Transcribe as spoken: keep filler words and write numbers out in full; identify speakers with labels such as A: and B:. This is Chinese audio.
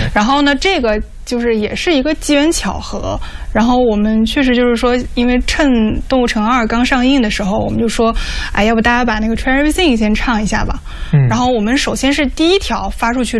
A: 然后呢，这个就是也是一个机缘巧合。然后我们确实就是说，因为趁《动物城二》刚上映的时候，我们就说，哎，要不大家把那个 Try Everything 先唱一下吧。嗯。然后我们首先是第一条发出去